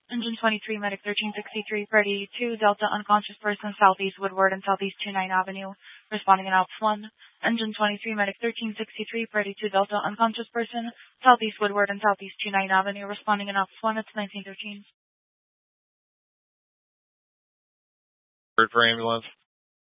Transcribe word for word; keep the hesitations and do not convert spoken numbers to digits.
Engine twenty-three, Medic thirteen sixty-three, Freddy two, Delta unconscious person, Southeast Woodward and Southeast twenty-ninth Avenue, responding in Alps one. Engine twenty-three, Medic thirteen sixty-three, Freddy two, Delta unconscious person, Southeast Woodward and Southeast twenty-ninth Avenue, responding in Alps one. It's nineteen thirteen. Word for ambulance.